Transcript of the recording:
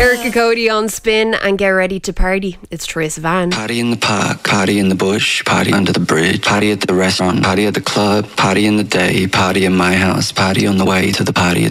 Erica Cody on Spin and get ready to party. It's Trace Van. Party in the park, party in the bush, party under the bridge, party at the restaurant, party at the club, party in the day, party in my house, party on the way to the party.